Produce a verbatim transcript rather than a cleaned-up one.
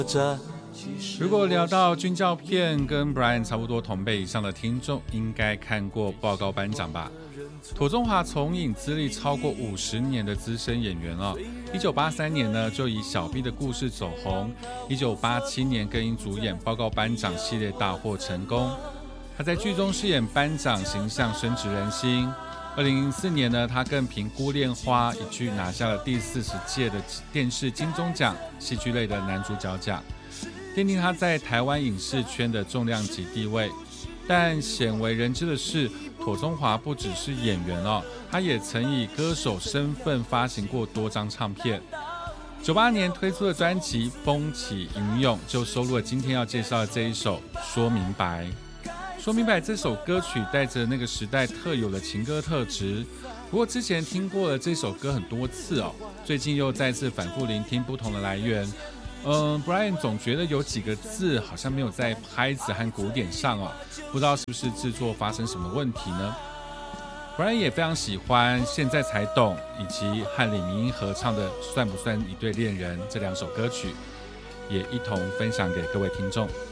如果聊到军教片，跟 Brian 差不多同辈以上的听众应该看过《报告班长》吧。庹宗华从影资历超过五十年的资深演员哦，一九八三年呢就以小 B 的故事走红，一九八七年更因主演《报告班长》系列大获成功。他在剧中饰演班长形象深植人心。二零零四年呢，他更凭《孤恋花》一剧拿下了第四十届的电视金钟奖戏剧类的男主角奖，奠定他在台湾影视圈的重量级地位。但鲜为人知的是，庹宗华不只是演员哦，他也曾以歌手身份发行过多张唱片。九八年推出的专辑《风起云涌》就收录了今天要介绍的这一首《说明白》。说明白这首歌曲带着那个时代特有的情歌特质，不过之前听过了这首歌很多次哦，最近又再次反复聆听不同的来源。嗯 ，Brian 总觉得有几个字好像没有在拍子和鼓点上哦，不知道是不是制作发生什么问题呢 ？Brian 也非常喜欢《现在才懂》以及和李明英合唱的《算不算一对恋人》这两首歌曲，也一同分享给各位听众。